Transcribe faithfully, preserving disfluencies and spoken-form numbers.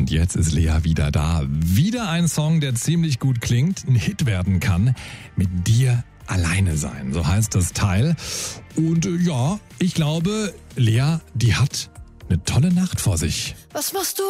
Und jetzt ist Lea wieder da. Wieder ein Song, der ziemlich gut klingt, ein Hit werden kann. Mit dir alleine sein, so heißt das Teil. Und äh, ja, ich glaube, Lea, die hat eine tolle Nacht vor sich. Was machst du